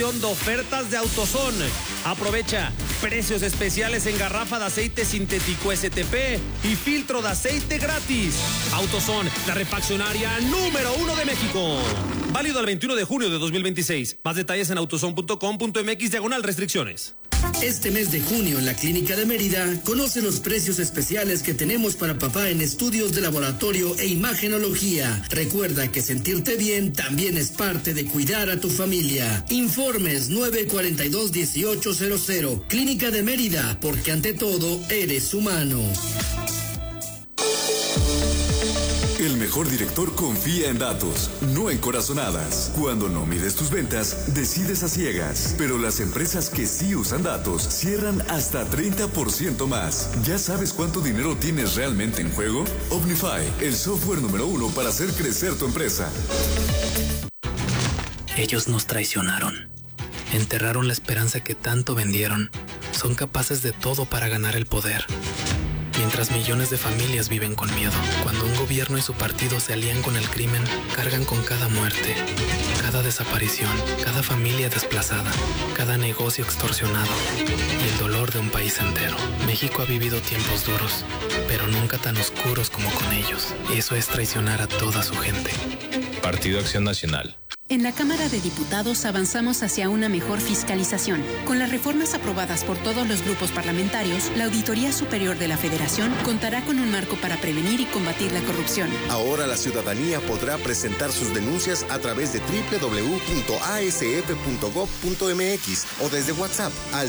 de ofertas de AutoZone. Aprovecha precios especiales en garrafa de aceite sintético STP y filtro de aceite gratis. AutoZone, la refaccionaria número 1 de México. Válido el 21 de junio de 2026. Más detalles en autozone.com.mx/restricciones. Este mes de junio en la Clínica de Mérida, conoce los precios especiales que tenemos para papá en estudios de laboratorio e imagenología. Recuerda que sentirte bien también es parte de cuidar a tu familia. Informes 942-1800. Clínica de Mérida, porque ante todo eres humano. El mejor director confía en datos, no en corazonadas. Cuando no mides tus ventas, decides a ciegas. Pero las empresas que sí usan datos cierran hasta 30% más. ¿Ya sabes cuánto dinero tienes realmente en juego? Omnify, el software número 1 para hacer crecer tu empresa. Ellos nos traicionaron. Enterraron la esperanza que tanto vendieron. Son capaces de todo para ganar el poder. Mientras millones de familias viven con miedo, cuando un gobierno y su partido se alían con el crimen, cargan con cada muerte, cada desaparición, cada familia desplazada, cada negocio extorsionado y el dolor de un país entero. México ha vivido tiempos duros, pero nunca tan oscuros como con ellos. Eso es traicionar a toda su gente. Partido Acción Nacional. En la Cámara de Diputados avanzamos hacia una mejor fiscalización. Con las reformas aprobadas por todos los grupos parlamentarios, la Auditoría Superior de la Federación contará con un marco para prevenir y combatir la corrupción. Ahora la ciudadanía podrá presentar sus denuncias a través de www.asf.gov.mx o desde WhatsApp al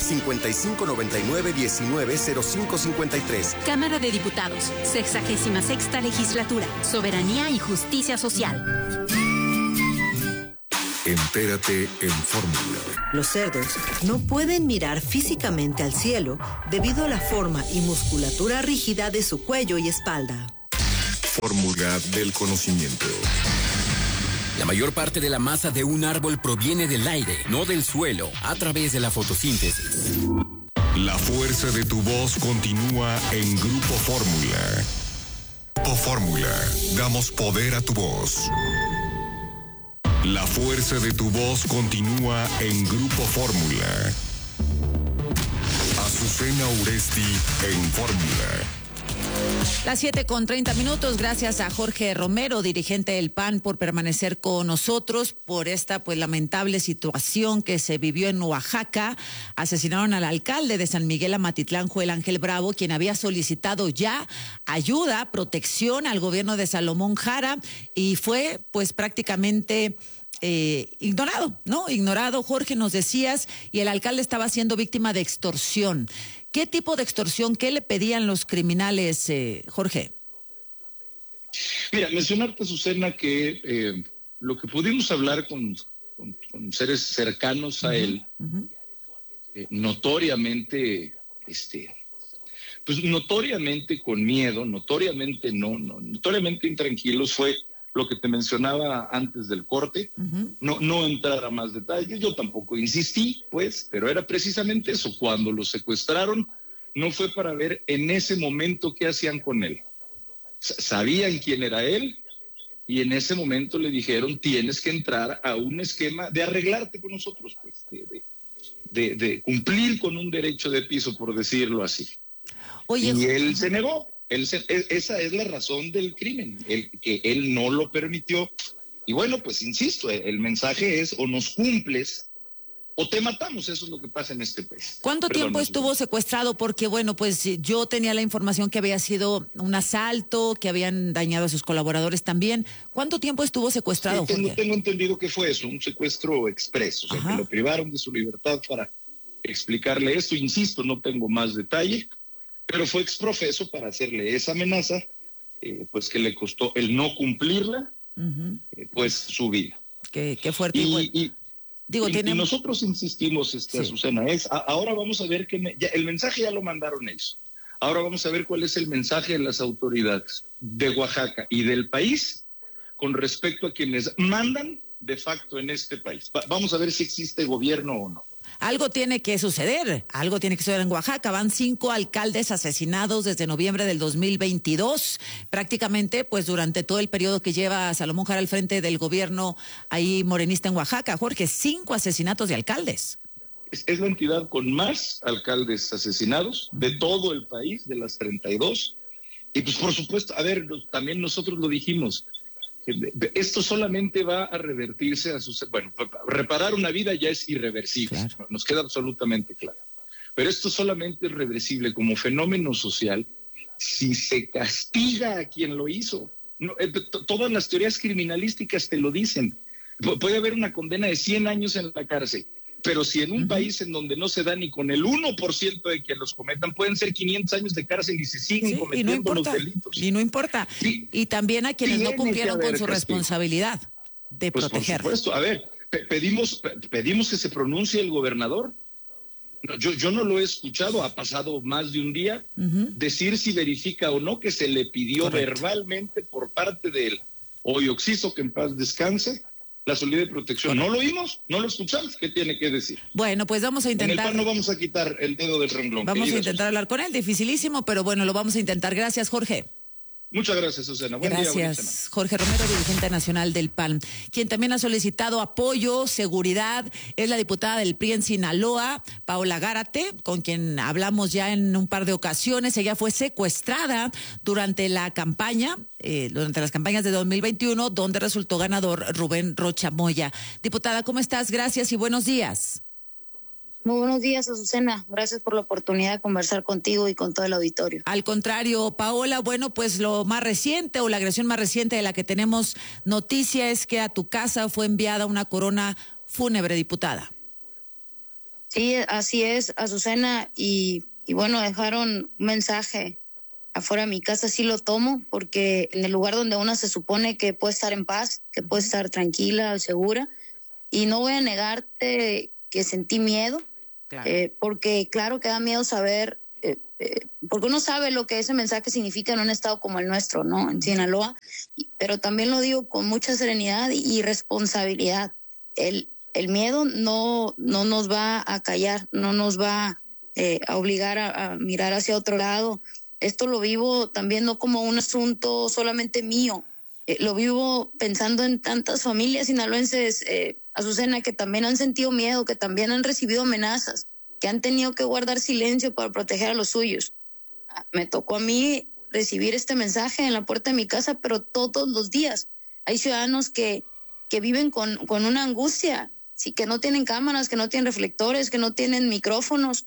5599-190553. Cámara de Diputados, 66ª Legislatura, Soberanía y Justicia Social. Entérate en Fórmula. Los cerdos no pueden mirar físicamente al cielo debido a la forma y musculatura rígida de su cuello y espalda. Fórmula del conocimiento. La mayor parte de la masa de un árbol proviene del aire, no del suelo, a través de la fotosíntesis. La fuerza de tu voz continúa en Grupo Fórmula. Grupo Fórmula. Damos poder a tu voz. La fuerza de tu voz continúa en Grupo Fórmula. Azucena Uresti en Fórmula. Las 7:30. Gracias a Jorge Romero, dirigente del PAN, por permanecer con nosotros por esta lamentable situación que se vivió en Oaxaca. Asesinaron al alcalde de San Miguel Amatitlán, Joel Ángel Bravo, quien había solicitado ya ayuda, protección al gobierno de Salomón Jara, y fue prácticamente ignorado, ¿no? Ignorado, Jorge, nos decías, y el alcalde estaba siendo víctima de extorsión. ¿Qué tipo de extorsión? ¿Qué le pedían los criminales, Jorge? Mira, mencionarte, Azucena, que lo que pudimos hablar con seres cercanos a él, notoriamente, notoriamente con miedo, notoriamente notoriamente intranquilos, fue lo que te mencionaba antes del corte. No entrar a más detalles, yo tampoco insistí, pero era precisamente eso. Cuando lo secuestraron, no fue para ver en ese momento qué hacían con él. Sabían quién era él, y en ese momento le dijeron: tienes que entrar a un esquema de arreglarte con nosotros, de cumplir con un derecho de piso, por decirlo así. Oye, y él se negó. Esa es la razón del crimen, que él no lo permitió. Y bueno, insisto, el mensaje es: o nos cumples o te matamos. Eso es lo que pasa en este país. ¿Cuánto tiempo estuvo secuestrado? Porque yo tenía la información que había sido un asalto, que habían dañado a sus colaboradores también. ¿Cuánto tiempo estuvo secuestrado? Tengo entendido que fue eso, un secuestro expreso, o sea, que lo privaron de su libertad para explicarle esto. Insisto, no tengo más detalle, pero fue exprofeso para hacerle esa amenaza, que le costó el no cumplirla, su vida. Qué fuerte. Y nosotros insistimos, Azucena, ahora vamos a ver el mensaje ya lo mandaron ellos. Ahora vamos a ver cuál es el mensaje de las autoridades de Oaxaca y del país con respecto a quienes mandan de facto en este país. Vamos a ver si existe gobierno o no. algo tiene que suceder en Oaxaca. Van 5 alcaldes asesinados desde noviembre del 2022, prácticamente pues durante todo el periodo que lleva Salomón Jara al frente del gobierno ahí morenista en Oaxaca. Jorge, 5 asesinatos de alcaldes. Es la entidad con más alcaldes asesinados de todo el país, de las 32. Y pues por supuesto, a ver, también nosotros lo dijimos, esto solamente va a revertirse reparar una vida ya es irreversible, claro. Nos queda absolutamente claro. Pero esto solamente es reversible como fenómeno social si se castiga a quien lo hizo. No, todas las teorías criminalísticas te lo dicen. Puede haber una condena de 100 años en la cárcel, pero si en un país en donde no se da ni con el 1% de quien los cometan, pueden ser 500 años de cárcel y se siguen cometiendo los delitos. Y no importa. Sí. Y también a quienes no cumplieron con su responsabilidad de proteger. Por supuesto. A ver, pedimos que se pronuncie el gobernador. Yo no lo he escuchado, ha pasado más de un día, decir si verifica o no que se le pidió verbalmente por parte del hoy Oxiso, que en paz descanse, la solidez de protección. No lo oímos, no lo escuchamos. ¿Qué tiene que decir? Bueno, pues vamos a intentar. En el PAN no vamos a quitar el dedo del renglón. Vamos a intentar hablar con él, dificilísimo, pero bueno, lo vamos a intentar. Gracias, Jorge. Muchas gracias, Susana. Buen día, buena semana. Jorge Romero, dirigente nacional del PAN. Quien también ha solicitado apoyo, seguridad, es la diputada del PRI en Sinaloa, Paola Gárate, con quien hablamos ya en un par de ocasiones. Ella fue secuestrada durante las campañas de 2021, donde resultó ganador Rubén Rocha Moya. Diputada, ¿cómo estás? Gracias y buenos días. Muy buenos días, Azucena. Gracias por la oportunidad de conversar contigo y con todo el auditorio. Al contrario, Paola, bueno, pues lo más reciente o la agresión más reciente de la que tenemos noticia es que a tu casa fue enviada una corona fúnebre, diputada. Sí, así es, Azucena, y bueno, dejaron un mensaje afuera de mi casa. Sí lo tomo, porque en el lugar donde uno se supone que puede estar en paz, que puede estar tranquila, segura, y no voy a negarte que sentí miedo. Claro. Porque claro que da miedo saber, porque uno sabe lo que ese mensaje significa en un estado como el nuestro, ¿no? En Sinaloa, pero también lo digo con mucha serenidad y responsabilidad. El miedo no nos va a callar, no nos va a obligar a mirar hacia otro lado. Esto lo vivo también no como un asunto solamente mío, lo vivo pensando en tantas familias sinaloenses, Azucena, que también han sentido miedo, que también han recibido amenazas, que han tenido que guardar silencio para proteger a los suyos. Me tocó a mí recibir este mensaje en la puerta de mi casa, pero todos los días hay ciudadanos que viven con una angustia, sí, que no tienen cámaras, que no tienen reflectores, que no tienen micrófonos,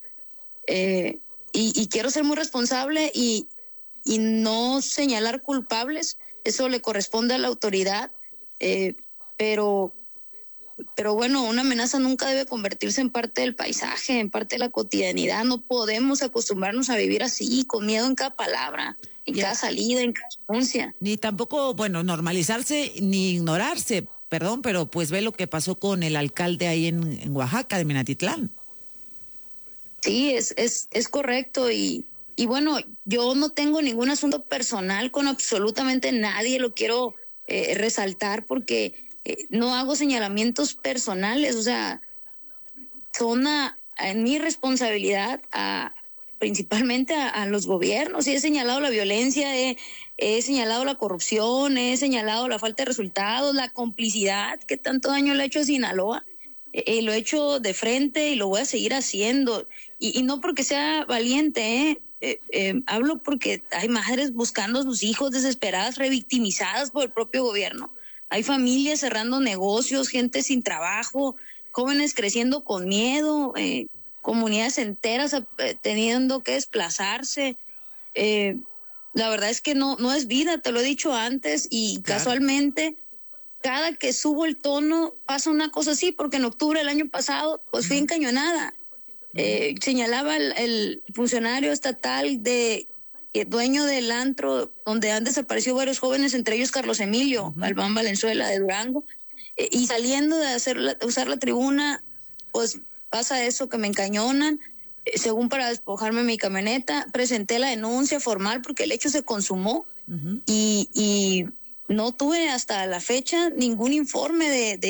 y quiero ser muy responsable y no señalar culpables. Eso le corresponde a la autoridad, pero bueno, una amenaza nunca debe convertirse en parte del paisaje, en parte de la cotidianidad. No podemos acostumbrarnos a vivir así, con miedo en cada palabra, en cada salida, en cada anuncia. Ni tampoco, bueno, normalizarse ni ignorarse, perdón, pero pues ve lo que pasó con el alcalde ahí en Oaxaca, de Minatitlán. Sí, es correcto y bueno, yo no tengo ningún asunto personal con absolutamente nadie, lo quiero resaltar porque no hago señalamientos personales, o sea, son en mi responsabilidad principalmente a los gobiernos. Y he señalado la violencia, he señalado la corrupción, he señalado la falta de resultados, la complicidad que tanto daño le ha hecho a Sinaloa. Lo he hecho de frente y lo voy a seguir haciendo. Y no porque sea valiente, hablo porque hay madres buscando a sus hijos desesperadas, revictimizadas por el propio gobierno. Hay familias cerrando negocios, gente sin trabajo, jóvenes creciendo con miedo, comunidades enteras teniendo que desplazarse. La verdad es que no es vida, te lo he dicho antes, y claro, casualmente cada que subo el tono pasa una cosa así, porque en octubre del año pasado pues fui encañonada. Señalaba el funcionario estatal dueño del antro donde han desaparecido varios jóvenes, entre ellos Carlos Emilio Albán Valenzuela de Durango, y saliendo de usar la tribuna, pues pasa eso, que me encañonan, según para despojarme mi camioneta. Presenté la denuncia formal porque el hecho se consumó, y no tuve hasta la fecha ningún informe de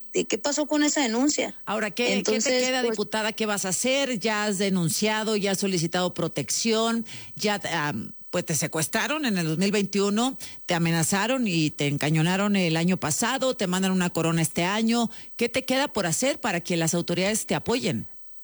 de qué pasó con esa denuncia. Ahora, ¿qué te queda, diputada? ¿Qué vas a hacer? Ya has denunciado, ya has solicitado protección, ya pues te secuestraron en el 2021, te amenazaron y te encañonaron el año pasado, te mandan una corona este año. ¿Qué te queda por hacer para que las autoridades te apoyen?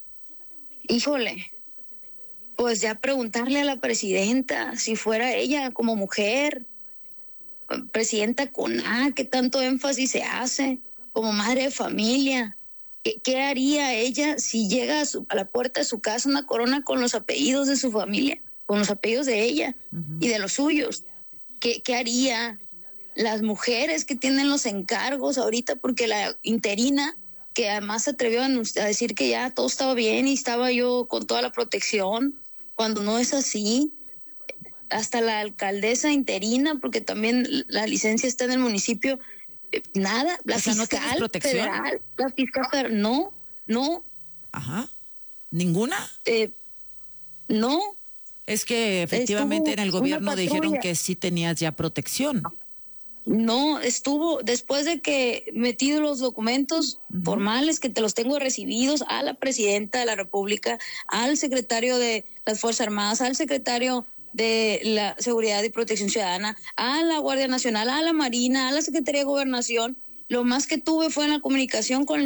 Híjole, pues ya preguntarle a la presidenta, si fuera ella como mujer, presidenta con A, ¿qué tanto énfasis se hace? Como madre de familia, ¿qué haría ella si llega a la puerta de su casa una corona con los apellidos de su familia, con los apellidos de ella y de los suyos? ¿Qué haría las mujeres que tienen los encargos ahorita? Porque la interina, que además se atrevió a decir que ya todo estaba bien y estaba yo con toda la protección, cuando no es así. Hasta la alcaldesa interina, porque también la licencia está en el municipio, nada. La fiscal federal, la fiscal federal, no. Ajá. ¿Ninguna? No. Es que efectivamente en el gobierno dijeron que sí tenías ya protección. No, estuvo después de que metí los documentos formales, que te los tengo recibidos, a la presidenta de la República, al secretario de las Fuerzas Armadas, al secretario de la Seguridad y Protección Ciudadana, a la Guardia Nacional, a la Marina, a la Secretaría de Gobernación. Lo más que tuve fue en la comunicación con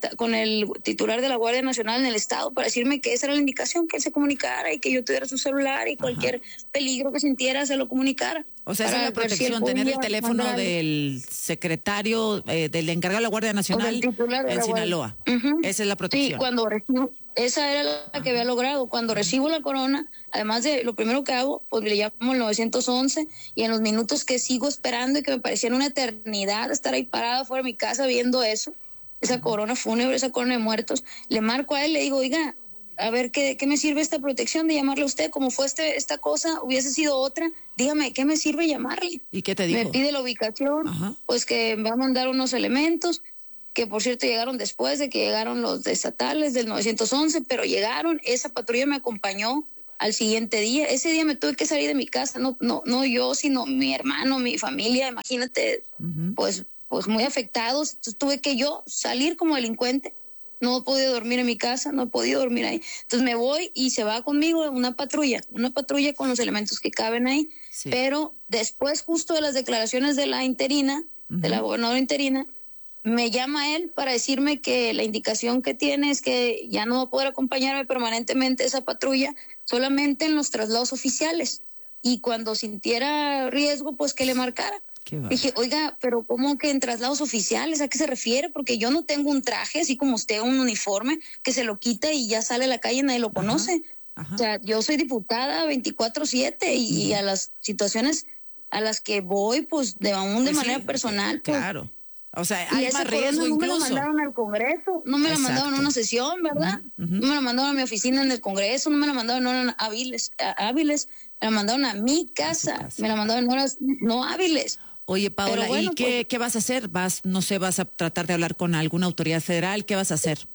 el titular de la Guardia Nacional en el Estado para decirme que esa era la indicación, que él se comunicara y que yo tuviera su celular y cualquier peligro que sintiera se lo comunicara. O sea, esa es la protección, tener el teléfono del secretario, del encargado de la Guardia Nacional en Sinaloa. Esa es la protección. Sí, cuando recibo, esa era la que había logrado. Cuando recibo la corona, además de lo primero que hago, pues le llamo al 911 y en los minutos que sigo esperando y que me parecían una eternidad estar ahí parada fuera de mi casa viendo eso, esa corona fúnebre, esa corona de muertos, le marco a él, le digo, oiga, a ver, ¿qué me sirve esta protección de llamarle a usted? Como fue esta cosa, hubiese sido otra, dígame, ¿qué me sirve llamarle? ¿Y qué te dijo? Me pide la ubicación, pues que va a mandar unos elementos, que por cierto llegaron después de que llegaron los estatales del 911, pero llegaron, esa patrulla me acompañó al siguiente día. Ese día me tuve que salir de mi casa, no yo, sino mi hermano, mi familia, imagínate, pues muy afectados. Entonces tuve que yo salir como delincuente. No he podido dormir en mi casa, no he podido dormir ahí. Entonces me voy y se va conmigo una patrulla con los elementos que caben ahí. Sí. Pero después, justo de las declaraciones de la interina, de la gobernadora interina, me llama él para decirme que la indicación que tiene es que ya no va a poder acompañarme permanentemente esa patrulla, solamente en los traslados oficiales. Y cuando sintiera riesgo, pues que le marcara. Dije, oiga, pero ¿cómo que en traslados oficiales? ¿A qué se refiere? Porque yo no tengo un traje, así como usted, un uniforme, que se lo quita y ya sale a la calle y nadie lo conoce. O sea, yo soy diputada 24/7 y a las situaciones a las que voy, pues aún de manera personal. Pues, claro. O sea, hay más riesgo incluso. No me la mandaron al Congreso, no me la mandaron a una sesión, ¿verdad? No me la mandaron a mi oficina en el Congreso, no me la mandaron en horas hábiles, me la mandaron a mi casa, me la mandaron en horas no hábiles. Oye, Paola, bueno, ¿y qué vas a hacer? ¿Vas a tratar de hablar con alguna autoridad federal? ¿Qué vas a hacer?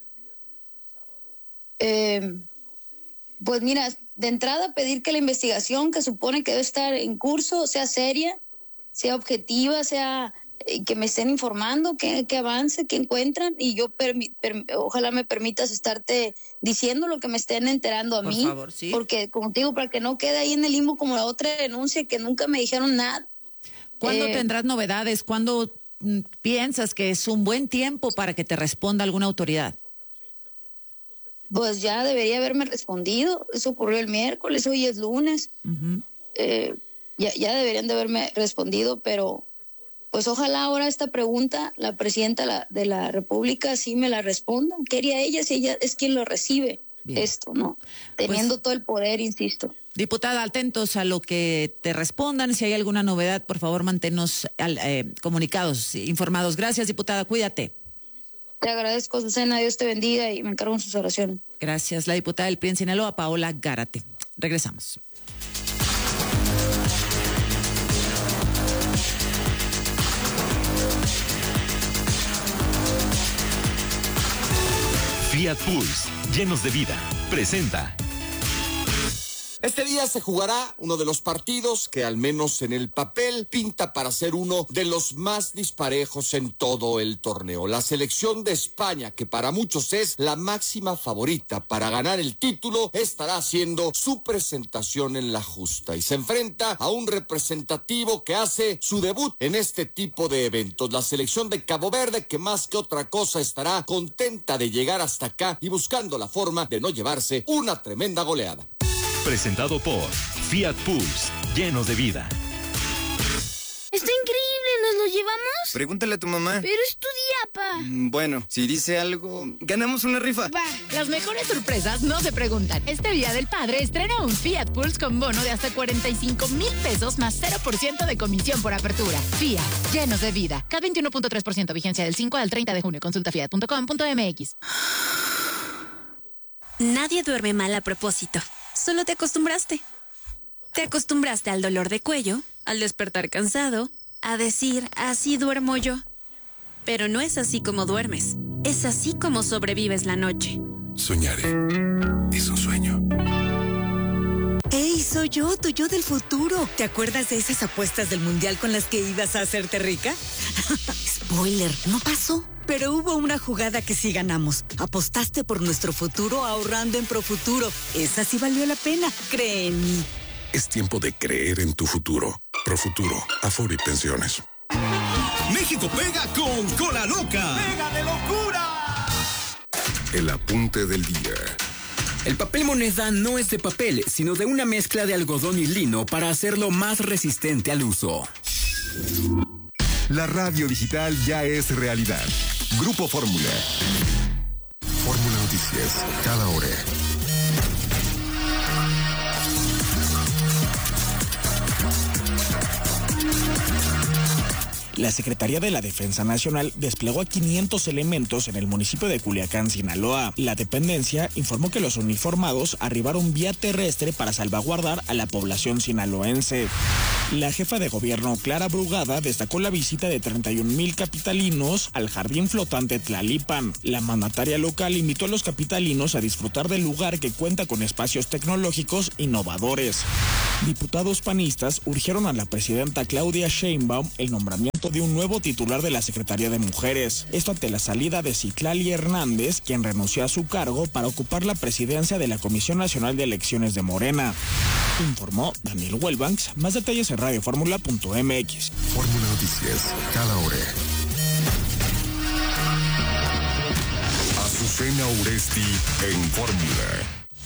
Pues mira, de entrada pedir que la investigación que supone que debe estar en curso sea seria, sea objetiva, sea que me estén informando, que avance, que encuentran, y yo ojalá me permitas estarte diciendo lo que me estén enterando a mí. Por favor, sí. Porque, como te digo, para que no quede ahí en el limbo como la otra denuncia que nunca me dijeron nada. ¿Cuándo tendrás novedades? ¿Cuándo piensas que es un buen tiempo para que te responda alguna autoridad? Pues ya debería haberme respondido. Eso ocurrió el miércoles, hoy es lunes. Ya deberían de haberme respondido, pero pues ojalá ahora esta pregunta, la presidenta de la República sí me la responda. ¿Qué haría ella si ella es quien lo recibe? Bien. Esto, ¿no? Teniendo todo el poder, insisto. Diputada, atentos a lo que te respondan. Si hay alguna novedad, por favor, manténnos comunicados, informados. Gracias, diputada. Cuídate. Te agradezco, Susana. Dios te bendiga y me encargo en sus oraciones. Gracias. La diputada del PRI en Sinaloa, Paola Gárate. Regresamos. Fiat Pulse, llenos de vida, presenta. Este día se jugará uno de los partidos que, al menos en el papel, pinta para ser uno de los más disparejos en todo el torneo. La selección de España, que para muchos es la máxima favorita para ganar el título, estará haciendo su presentación en la justa y se enfrenta a un representativo que hace su debut en este tipo de eventos. La selección de Cabo Verde, que más que otra cosa estará contenta de llegar hasta acá y buscando la forma de no llevarse una tremenda goleada. Presentado por Fiat Pulse, llenos de vida. ¡Está increíble! ¿Nos lo llevamos? Pregúntale a tu mamá. Pero es tu día, pa. Bueno, si dice algo, ganamos una rifa. Va. Las mejores sorpresas no se preguntan. Este Día del Padre estrena un Fiat Pulse con bono de hasta 45,000 pesos más 0% de comisión por apertura. Fiat, llenos de vida. CAT 21.3%, vigencia del 5 al 30 de junio. Consulta fiat.com.mx. Nadie duerme mal a propósito. Solo te acostumbraste. Te acostumbraste al dolor de cuello, al despertar cansado, a decir, así duermo yo. Pero no es así como duermes. Es así como sobrevives la noche. Soñaré. Es un sueño. ¡Ey, soy yo, tu yo del futuro! ¿Te acuerdas de esas apuestas del mundial con las que ibas a hacerte rica? Spoiler, no pasó. Pero hubo una jugada que sí ganamos. Apostaste por nuestro futuro ahorrando en Profuturo. Esa sí valió la pena, cree en mí. Es tiempo de creer en tu futuro. Profuturo, Afore y Pensiones. México pega con Cola Loca. ¡Pega de locura! El apunte del día. El papel moneda no es de papel, sino de una mezcla de algodón y lino para hacerlo más resistente al uso. La radio digital ya es realidad. Grupo Fórmula. Fórmula Noticias, cada hora. La Secretaría de la Defensa Nacional desplegó a 500 elementos en el municipio de Culiacán, Sinaloa. La dependencia informó que los uniformados arribaron vía terrestre para salvaguardar a la población sinaloense. La jefa de gobierno, Clara Brugada, destacó la visita de 31,000 capitalinos al jardín flotante Tlalipan. La mandataria local invitó a los capitalinos a disfrutar del lugar que cuenta con espacios tecnológicos innovadores. Diputados panistas urgieron a la presidenta Claudia Sheinbaum el nombramiento de un nuevo titular de la Secretaría de Mujeres. Esto ante la salida de Citlali Hernández, quien renunció a su cargo para ocupar la presidencia de la Comisión Nacional de Elecciones de Morena. Informó Daniel Huelbanks. Más detalles en radioformula.mx. Fórmula Noticias, cada hora. Azucena Uresti en Fórmula.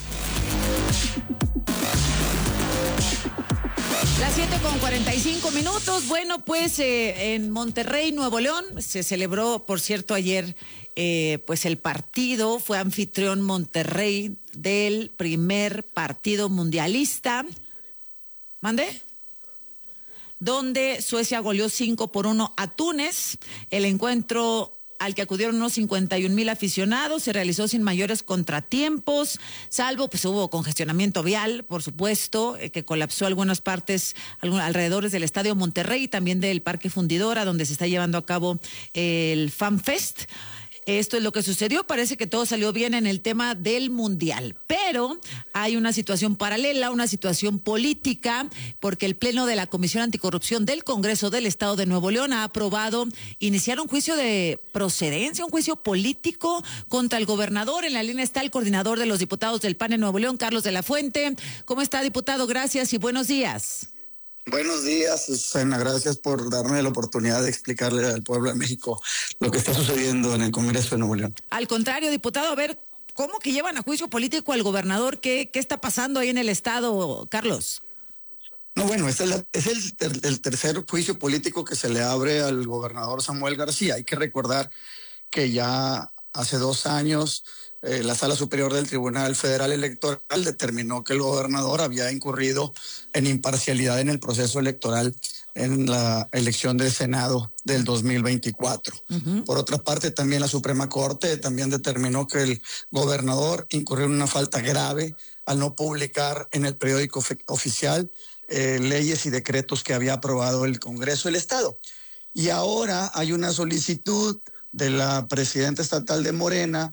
Las 7:45. Bueno, pues en Monterrey, Nuevo León, se celebró, por cierto, ayer, pues el partido, fue anfitrión Monterrey del primer partido mundialista. ¿Mande? Donde Suecia goleó 5-1 a Túnez. El encuentro, al que acudieron unos 51,000 aficionados, se realizó sin mayores contratiempos, salvo pues hubo congestionamiento vial, por supuesto, que colapsó algunas partes, alrededores del Estadio Monterrey y también del Parque Fundidora, donde se está llevando a cabo el Fan Fest. Esto es lo que sucedió. Parece que todo salió bien en el tema del Mundial, pero hay una situación paralela, una situación política, porque el Pleno de la Comisión Anticorrupción del Congreso del Estado de Nuevo León ha aprobado iniciar un juicio de procedencia, un juicio político contra el gobernador. En la línea está el coordinador de los diputados del PAN en Nuevo León, Carlos de la Fuente. ¿Cómo está, diputado? Gracias y buenos días. Buenos días, Susana. Gracias por darme la oportunidad de explicarle al pueblo de México lo que está sucediendo en el Congreso de Nuevo León. Al contrario, diputado, a ver, ¿cómo que llevan a juicio político al gobernador? ¿Qué está pasando ahí en el estado, Carlos? No, bueno, es el tercer juicio político que se le abre al gobernador Samuel García. Hay que recordar que ya hace 2 años la Sala Superior del Tribunal Federal Electoral determinó que el gobernador había incurrido en imparcialidad en el proceso electoral en la elección del Senado del 2024. Por otra parte, también la Suprema Corte también determinó que el gobernador incurrió en una falta grave al no publicar en el periódico oficial leyes y decretos que había aprobado el Congreso del Estado. Y ahora hay una solicitud de la presidenta estatal de Morena,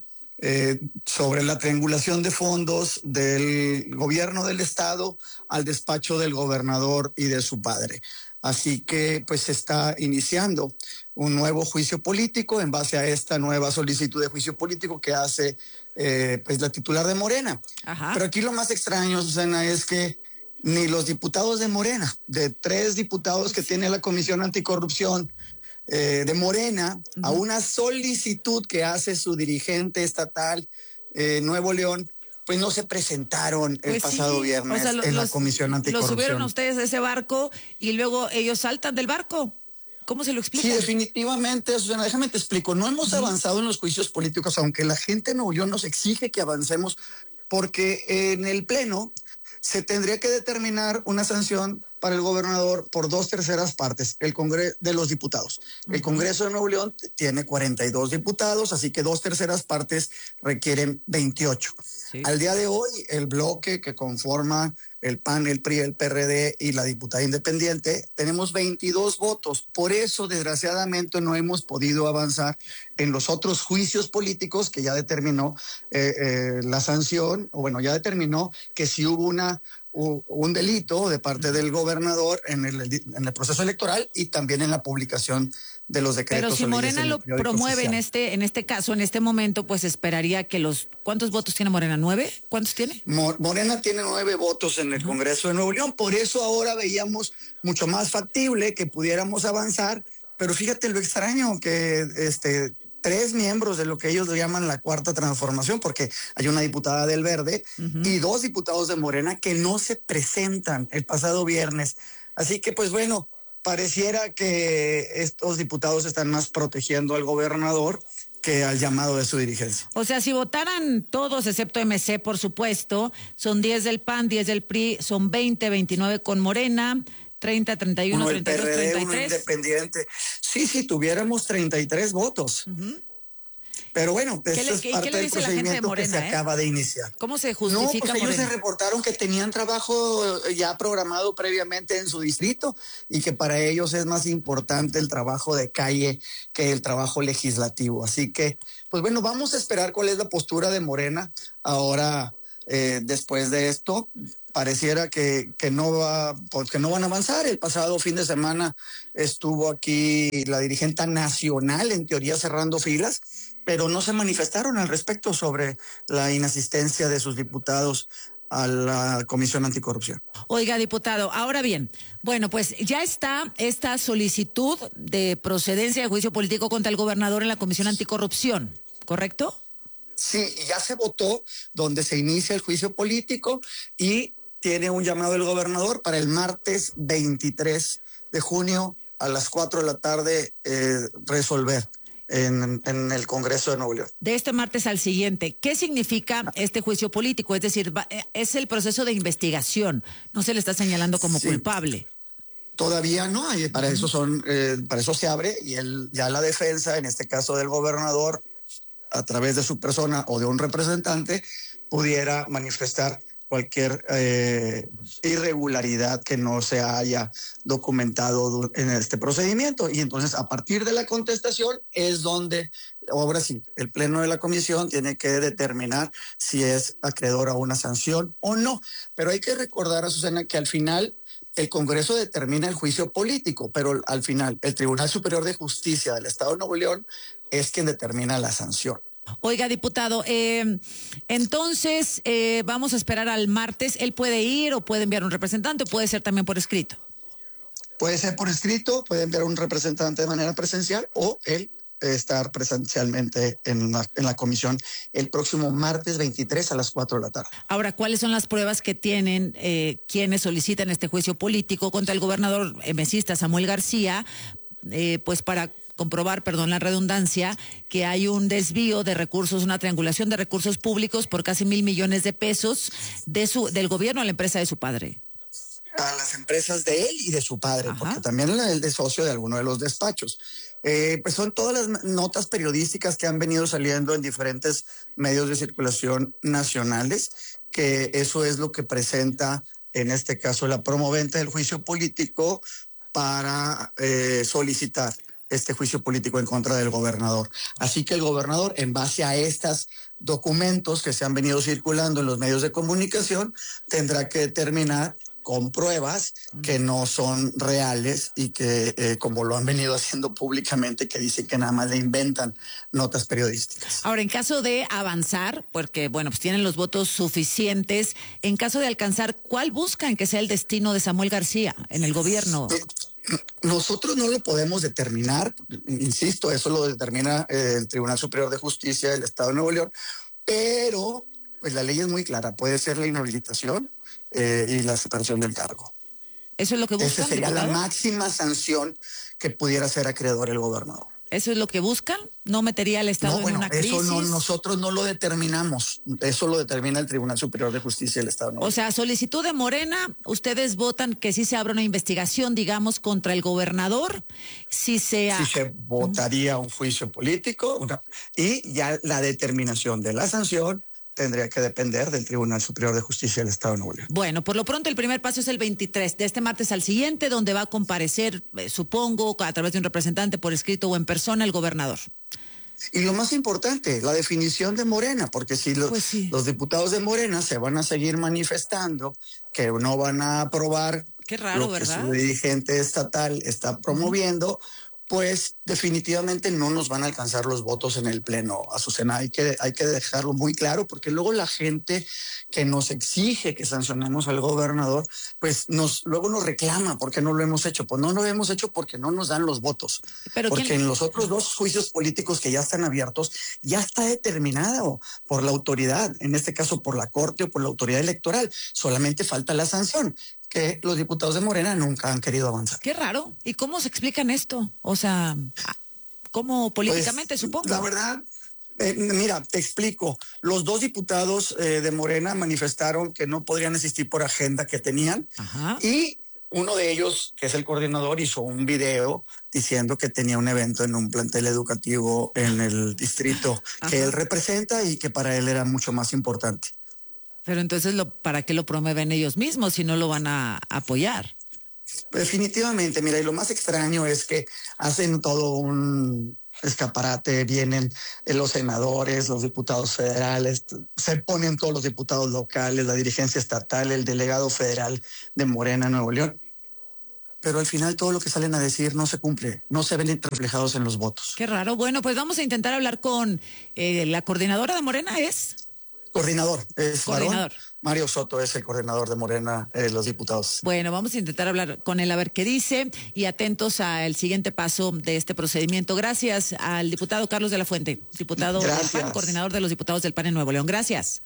sobre la triangulación de fondos del gobierno del estado al despacho del gobernador y de su padre. Así que pues se está iniciando un nuevo juicio político en base a esta nueva solicitud de juicio político que hace pues la titular de Morena. Ajá. Pero aquí lo más extraño, Susana, es que ni los diputados de Morena, de 3 diputados que tiene la Comisión Anticorrupción de Morena, a una solicitud que hace su dirigente estatal, Nuevo León, pues no se presentaron el pasado viernes en la Comisión Anticorrupción. Los subieron ustedes a ese barco y luego ellos saltan del barco. ¿Cómo se lo explica? Sí, definitivamente, Susana, déjame te explico. No hemos avanzado en los juicios políticos, aunque la gente de Nuevo León nos exige que avancemos, porque en el Pleno se tendría que determinar una sanción para el gobernador por 2/3 partes el Congreso de los diputados. El Congreso de Nuevo León tiene 42 diputados, así que 2/3 partes requieren 28. Sí. Al día de hoy, el bloque que conforma el PAN, el PRI, el PRD y la diputada independiente, tenemos 22 votos. Por eso, desgraciadamente, no hemos podido avanzar en los otros juicios políticos que ya determinó la sanción, o bueno, ya determinó que si hubo un delito de parte del gobernador en el proceso electoral y también en la publicación de los decretos. Pero si Morena lo promueve en este caso, en este momento, pues esperaría que ¿cuántos votos tiene Morena? ¿9? ¿Cuántos tiene? Morena tiene 9 votos en el Congreso de Nuevo León, por eso ahora veíamos mucho más factible que pudiéramos avanzar, pero fíjate lo extraño que 3 miembros de lo que ellos llaman la Cuarta Transformación, porque hay una diputada del Verde y 2 diputados de Morena que no se presentan el pasado viernes. Así que, pues bueno, pareciera que estos diputados están más protegiendo al gobernador que al llamado de su dirigencia. O sea, si votaran todos, excepto MC, por supuesto, son 10 del PAN, 10 del PRI, son 20, 29 con Morena, 30, 31, 32, PRD, 33. Uno independiente. Sí, tuviéramos 33 votos. Pero bueno, eso es parte del procedimiento que se acaba de iniciar. ¿Cómo se justifica? No, pues ellos se reportaron que tenían trabajo ya programado previamente en su distrito y que para ellos es más importante el trabajo de calle que el trabajo legislativo. Así que, pues bueno, vamos a esperar cuál es la postura de Morena ahora después de esto. Pareciera que no van a avanzar. El pasado fin de semana estuvo aquí la dirigente nacional, en teoría cerrando filas, pero no se manifestaron al respecto sobre la inasistencia de sus diputados a la Comisión Anticorrupción. Oiga, diputado, ahora bien, bueno, pues ya está esta solicitud de procedencia de juicio político contra el gobernador en la Comisión Anticorrupción, ¿correcto? Sí, ya se votó donde se inicia el juicio político y tiene un llamado del gobernador para el martes 23 de junio a las 4 de la tarde resolver en el Congreso de Nuevo León. De este martes al siguiente, ¿qué significa este juicio político? Es decir, es el proceso de investigación, no se le está señalando como culpable. Todavía no, para eso para eso se abre y ya la defensa, en este caso del gobernador, a través de su persona o de un representante, pudiera manifestar cualquier irregularidad que no se haya documentado en este procedimiento. Y entonces, a partir de la contestación, es donde, ahora sí, el Pleno de la Comisión tiene que determinar si es acreedor a una sanción o no. Pero hay que recordar, Azucena, que al final el Congreso determina el juicio político, pero al final el Tribunal Superior de Justicia del Estado de Nuevo León es quien determina la sanción. Oiga, diputado, entonces vamos a esperar al martes. ¿Él puede ir o puede enviar un representante o puede ser también por escrito? Puede ser por escrito, puede enviar un representante de manera presencial o él estar presencialmente en la comisión el próximo martes 23 a las 4 de la tarde. Ahora, ¿cuáles son las pruebas que tienen quienes solicitan este juicio político contra el gobernador mesista Samuel García, pues para comprobar, perdón la redundancia, que hay un desvío de recursos, una triangulación de recursos públicos por casi 1,000 millones de pesos del gobierno a la empresa de su padre? A las empresas de él y de su padre, porque también él es socio de alguno de los despachos. Pues son todas las notas periodísticas que han venido saliendo en diferentes medios de circulación nacionales, que eso es lo que presenta, en este caso, la promovente del juicio político para solicitar este juicio político en contra del gobernador. Así que el gobernador, en base a estos documentos que se han venido circulando en los medios de comunicación, tendrá que determinar con pruebas que no son reales y que, como lo han venido haciendo públicamente, que dicen que nada más le inventan notas periodísticas. Ahora, en caso de avanzar, porque, bueno, pues tienen los votos suficientes, en caso de alcanzar, ¿cuál buscan que sea el destino de Samuel García en el gobierno? Nosotros no lo podemos determinar, insisto, eso lo determina el Tribunal Superior de Justicia del Estado de Nuevo León, pero pues la ley es muy clara, puede ser la inhabilitación y la separación del cargo. ¿Eso es lo que buscan? Esa sería ¿diputado? la máxima sanción que pudiera ser acreedor el gobernador. ¿Eso es lo que buscan? ¿No metería al Estado en una crisis? Eso no, nosotros no lo determinamos. Eso lo determina el Tribunal Superior de Justicia del Estado de Nuevo León. O sea, solicitud de Morena, ustedes votan que sí se abra una investigación, digamos, contra el gobernador, si se votaría un juicio político y ya la determinación de la sanción tendría que depender del Tribunal Superior de Justicia del Estado de Nuevo León. Bueno, por lo pronto el primer paso es el 23, de este martes al siguiente, donde va a comparecer, supongo, a través de un representante por escrito o en persona, el gobernador. Y lo más importante, la definición de Morena, porque si los diputados de Morena se van a seguir manifestando que no van a aprobar lo que su dirigente estatal está promoviendo, pues definitivamente no nos van a alcanzar los votos en el Pleno, Azucena. Hay que dejarlo muy claro, porque luego la gente que nos exige que sancionemos al gobernador, pues luego nos reclama porque no lo hemos hecho. Pues no lo hemos hecho porque no nos dan los votos. Porque en los otros dos juicios políticos que ya están abiertos, ya está determinado por la autoridad, en este caso por la Corte o por la autoridad electoral. Solamente falta la sanción, que los diputados de Morena nunca han querido avanzar. Qué raro. ¿Y cómo se explican esto? O sea, ¿cómo políticamente, supongo? La verdad, mira, te explico. Los dos diputados de Morena manifestaron que no podrían asistir por agenda que tenían. Ajá. Y uno de ellos, que es el coordinador, hizo un video diciendo que tenía un evento en un plantel educativo en el distrito que él representa y que para él era mucho más importante. Pero entonces, ¿para qué lo promueven ellos mismos si no lo van a apoyar? Definitivamente, mira, y lo más extraño es que hacen todo un escaparate, vienen los senadores, los diputados federales, se ponen todos los diputados locales, la dirigencia estatal, el delegado federal de Morena, Nuevo León. Pero al final todo lo que salen a decir no se cumple, no se ven reflejados en los votos. Qué raro. Bueno, pues vamos a intentar hablar con la coordinadora de Morena, ¿es? Coordinador, es varón. Mario Soto es el coordinador de Morena, los diputados. Bueno, vamos a intentar hablar con él a ver qué dice y atentos al siguiente paso de este procedimiento. Gracias al diputado Carlos de la Fuente, diputado del PAN, coordinador de los diputados del PAN en Nuevo León. Gracias.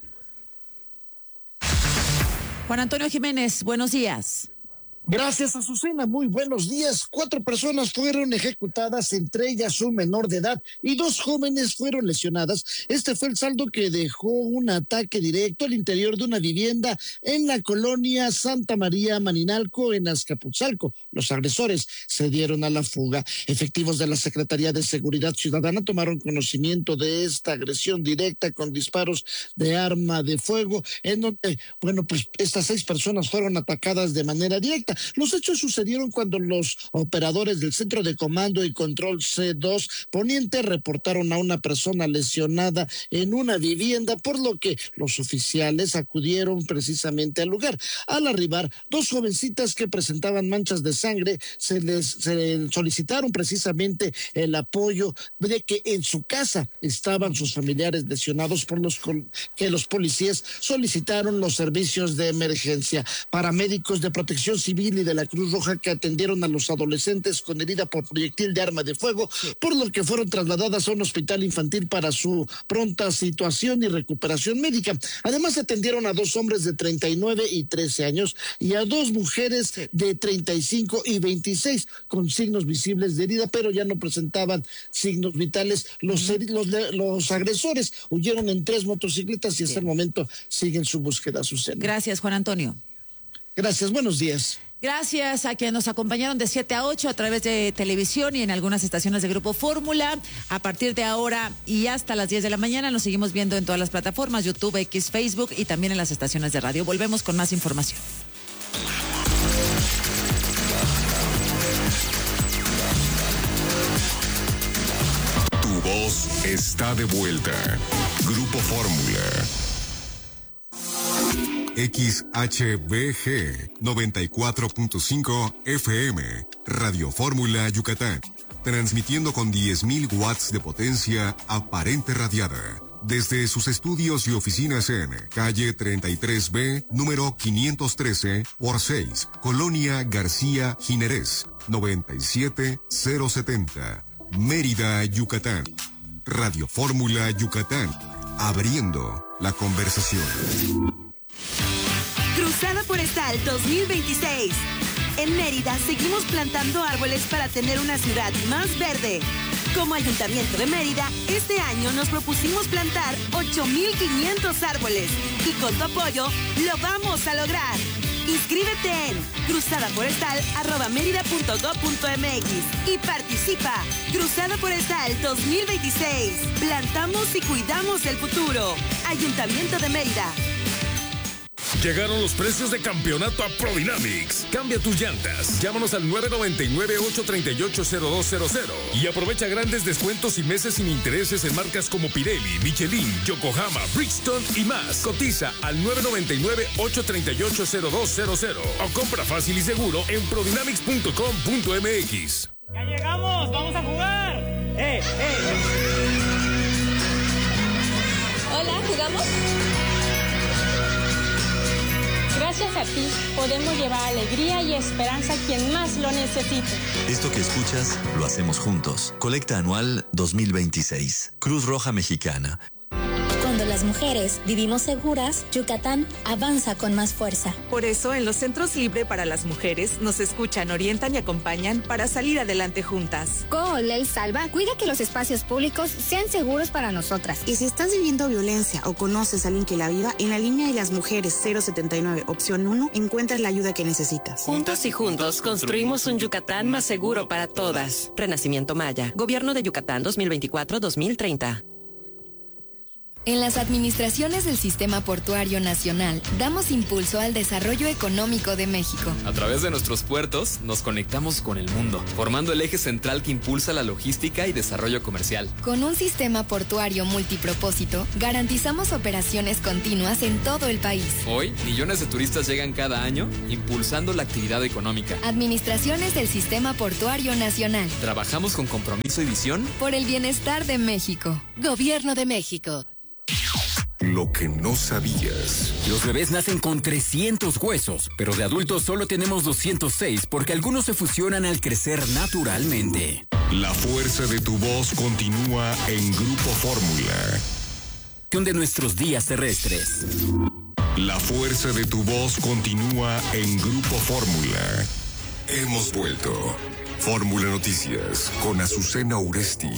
Juan Antonio Jiménez, buenos días. Gracias, Azucena. Muy buenos días. 4 personas fueron ejecutadas, entre ellas un menor de edad, y 2 jóvenes fueron lesionadas. Este fue el saldo que dejó un ataque directo al interior de una vivienda en la colonia Santa María Maninalco, en Azcapotzalco. Los agresores se dieron a la fuga. Efectivos de la Secretaría de Seguridad Ciudadana tomaron conocimiento de esta agresión directa con disparos de arma de fuego, en donde, pues estas 6 personas fueron atacadas de manera directa. Los hechos sucedieron cuando los operadores del Centro de Comando y Control C2 Poniente reportaron a una persona lesionada en una vivienda, por lo que los oficiales acudieron precisamente al lugar. Al arribar, 2 jovencitas que presentaban manchas de sangre se solicitaron precisamente el apoyo de que en su casa estaban sus familiares lesionados, por los que los policías solicitaron los servicios de emergencia. Paramédicos de Protección Civil y de la Cruz Roja que atendieron a los adolescentes con herida por proyectil de arma de fuego, por lo que fueron trasladadas a un hospital infantil para su pronta situación y recuperación médica. Además atendieron a 2 hombres de 39 y 13 años y a 2 mujeres de 35 y 26 con signos visibles de herida, pero ya no presentaban signos vitales. Los agresores huyeron en 3 motocicletas y hasta el momento siguen su búsqueda. Gracias, Juan Antonio. Gracias, buenos días. Gracias a quienes nos acompañaron de 7 a 8 a través de televisión y en algunas estaciones de Grupo Fórmula. A partir de ahora y hasta las 10 de la mañana nos seguimos viendo en todas las plataformas, YouTube, X, Facebook y también en las estaciones de radio. Volvemos con más información. 2 está de vuelta. Grupo Fórmula. XHBG 94.5 FM, Radio Fórmula Yucatán, transmitiendo con 10.000 watts de potencia aparente radiada, desde sus estudios y oficinas en calle 33B, número 513 por 6, Colonia García Jiménez, 97070, Mérida, Yucatán. Radio Fórmula Yucatán, abriendo la conversación. Cruzada Forestal 2026. En Mérida seguimos plantando árboles para tener una ciudad más verde. Como Ayuntamiento de Mérida, este año nos propusimos plantar 8,500 árboles y con tu apoyo lo vamos a lograr. Inscríbete en cruzadaforestal@merida.gov.mx y participa. Cruzada Forestal 2026. Plantamos y cuidamos el futuro. Ayuntamiento de Mérida. Llegaron los precios de campeonato a Prodynamics. Cambia tus llantas. Llámanos al 999-838-0200 y aprovecha grandes descuentos y meses sin intereses en marcas como Pirelli, Michelin, Yokohama, Bridgestone y más. Cotiza al 999-838-0200 o compra fácil y seguro en prodynamics.com.mx. ¡Ya llegamos! ¡Vamos a jugar! Hola, ¿jugamos? Gracias a ti, podemos llevar alegría y esperanza a quien más lo necesite. Esto que escuchas, lo hacemos juntos. Colecta anual 2026. Cruz Roja Mexicana. Cuando las mujeres vivimos seguras, Yucatán avanza con más fuerza. Por eso, en los Centros Libre para las Mujeres nos escuchan, orientan y acompañan para salir adelante juntas. Con Ley Salva, cuida que los espacios públicos sean seguros para nosotras. Y si estás viviendo violencia o conoces a alguien que la viva, en la línea de las mujeres 079, opción 1, encuentras la ayuda que necesitas. Juntos y juntos construimos un Yucatán más seguro para todas. Renacimiento Maya. Gobierno de Yucatán 2024-2030. En las administraciones del Sistema Portuario Nacional, damos impulso al desarrollo económico de México. A través de nuestros puertos, nos conectamos con el mundo, formando el eje central que impulsa la logística y desarrollo comercial. Con un sistema portuario multipropósito, garantizamos operaciones continuas en todo el país. Hoy, millones de turistas llegan cada año, impulsando la actividad económica. Administraciones del Sistema Portuario Nacional. Trabajamos con compromiso y visión por el bienestar de México. Gobierno de México. Lo que no sabías. Los bebés nacen con 300 huesos, pero de adultos solo tenemos 206 porque algunos se fusionan al crecer naturalmente. La fuerza de tu voz continúa en Grupo Fórmula. De nuestros días terrestres. La fuerza de tu voz continúa en Grupo Fórmula. Hemos vuelto. Fórmula Noticias con Azucena Uresti.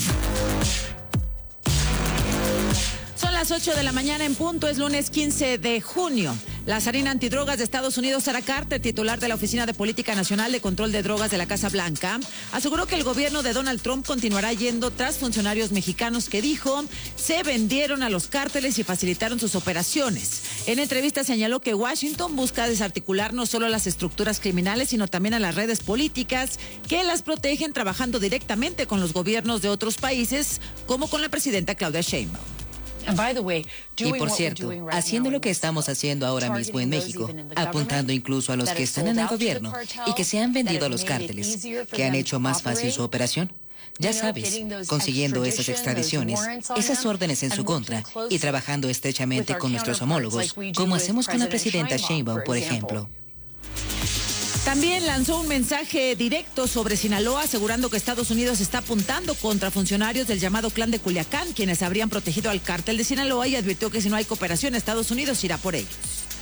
Son las 8 de la mañana en punto, es lunes 15 de junio. La zarina antidrogas de Estados Unidos, Sara Carter, titular de la Oficina de Política Nacional de Control de Drogas de la Casa Blanca, aseguró que el gobierno de Donald Trump continuará yendo tras funcionarios mexicanos que dijo se vendieron a los cárteles y facilitaron sus operaciones. En entrevista señaló que Washington busca desarticular no solo las estructuras criminales, sino también a las redes políticas que las protegen, trabajando directamente con los gobiernos de otros países, como con la presidenta Claudia Sheinbaum. Y por cierto, haciendo lo que estamos haciendo ahora mismo en México, apuntando incluso a los que están en el gobierno y que se han vendido a los cárteles, que han hecho más fácil su operación. Ya sabes, consiguiendo esas extradiciones, esas órdenes en su contra y trabajando estrechamente con nuestros homólogos, como hacemos con la presidenta Sheinbaum, por ejemplo. También lanzó un mensaje directo sobre Sinaloa, asegurando que Estados Unidos está apuntando contra funcionarios del llamado Clan de Culiacán, quienes habrían protegido al cártel de Sinaloa, y advirtió que si no hay cooperación, Estados Unidos irá por ellos.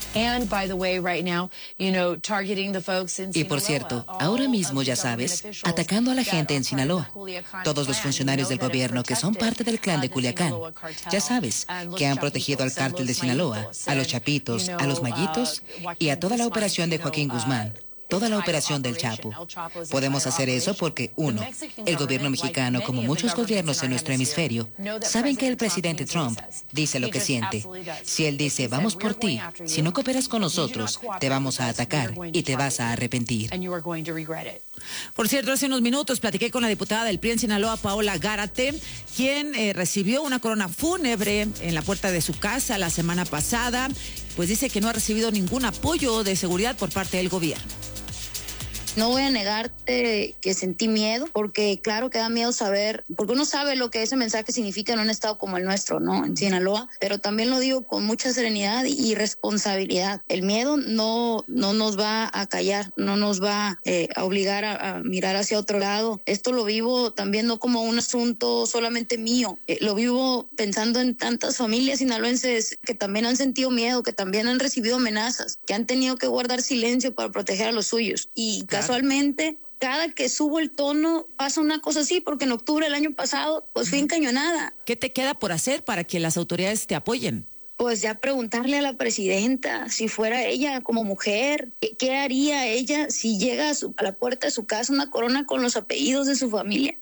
Y por cierto, ahora mismo, ya sabes, atacando a la gente en Sinaloa, todos los funcionarios del gobierno que son parte del Clan de Culiacán, ya sabes, que han protegido al cártel de Sinaloa, a los Chapitos, a los Mayitos y a toda la operación de Joaquín Guzmán. toda la operación del Chapo. Podemos hacer eso porque, uno, el gobierno mexicano, como muchos gobiernos en nuestro hemisferio, saben que el presidente Trump dice lo que siente. Si él dice, vamos por ti, si no cooperas con nosotros, te vamos a atacar y te vas a arrepentir. Por cierto, hace unos minutos platiqué con la diputada del PRI en Sinaloa, Paola Gárate, quien recibió una corona fúnebre en la puerta de su casa la semana pasada, pues dice que no ha recibido ningún apoyo de seguridad por parte del gobierno. No voy a negarte que sentí miedo, porque claro que da miedo saber, porque uno sabe lo que ese mensaje significa en un estado como el nuestro, ¿no? En Sinaloa, pero también lo digo con mucha serenidad y responsabilidad. El miedo no nos va a callar, no nos va a obligar a mirar hacia otro lado. Esto lo vivo también no como un asunto solamente mío, lo vivo pensando en tantas familias sinaloenses que también han sentido miedo, que también han recibido amenazas, que han tenido que guardar silencio para proteger a los suyos. Y casualmente, cada que subo el tono pasa una cosa así, porque en octubre del año pasado pues fui encañonada. ¿Qué te queda por hacer para que las autoridades te apoyen? Pues ya preguntarle a la presidenta, si fuera ella como mujer, ¿qué haría ella si llega a la puerta de su casa una corona con los apellidos de su familia?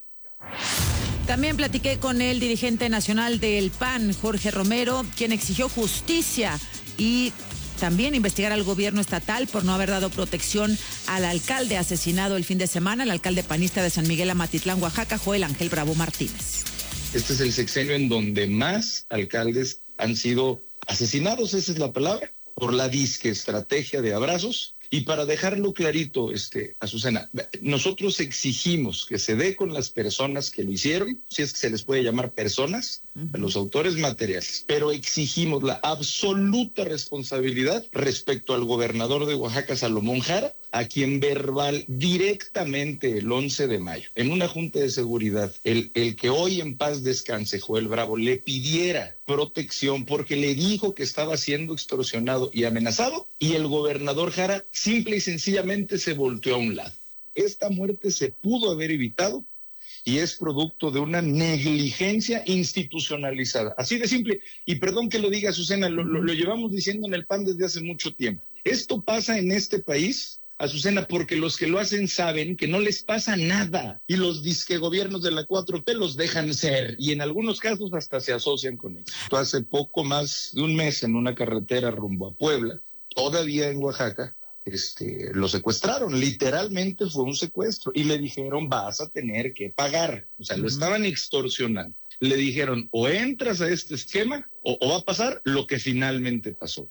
También platiqué con el dirigente nacional del PAN, Jorge Romero, quien exigió justicia y también investigar al gobierno estatal por no haber dado protección al alcalde asesinado el fin de semana, el alcalde panista de San Miguel Amatitlán, Oaxaca, Joel Ángel Bravo Martínez. Este es el sexenio en donde más alcaldes han sido asesinados, esa es la palabra, por la disque estrategia de abrazos. Y para dejarlo clarito, Azucena, nosotros exigimos que se dé con las personas que lo hicieron, si es que se les puede llamar personas, a los autores materiales, pero exigimos la absoluta responsabilidad respecto al gobernador de Oaxaca, Salomón Jara, a quien verbal directamente el 11 de mayo, en una junta de seguridad, el que hoy en paz descanse, Joel Bravo, le pidiera protección porque le dijo que estaba siendo extorsionado y amenazado, y el gobernador Jara simple y sencillamente se volteó a un lado. Esta muerte se pudo haber evitado y es producto de una negligencia institucionalizada. Así de simple. Y perdón que lo diga, Azucena, lo llevamos diciendo en el PAN desde hace mucho tiempo. Esto pasa en este país, Azucena, porque los que lo hacen saben que no les pasa nada y los disque gobiernos de la 4T los dejan ser y en algunos casos hasta se asocian con ellos. Hace poco más de un mes en una carretera rumbo a Puebla, todavía en Oaxaca, lo secuestraron, literalmente fue un secuestro y le dijeron vas a tener que pagar, o sea, lo estaban extorsionando. Le dijeron o entras a este esquema o va a pasar lo que finalmente pasó.